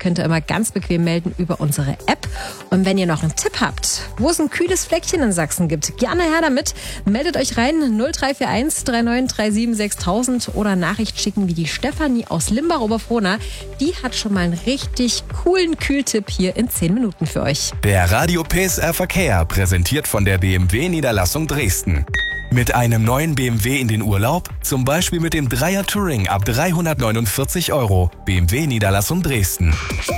könnt ihr immer ganz bequem melden über unsere App. Und wenn ihr noch einen Tipp habt, wo es ein kühles Fleckchen in Sachsen gibt, gerne her damit. Meldet euch rein 0341 3937 6000 oder Nachricht schicken wie die Stefanie aus Limbach-Oberfrohna. Die hat schon mal einen richtig coolen Kühltipp hier in 10 Minuten für euch. Der Radio PSR Verkehr, präsentiert von der BMW Niederlassung Dresden. Mit einem neuen BMW in den Urlaub? Zum Beispiel mit dem 3er Touring ab 349 €. BMW Niederlassung Dresden.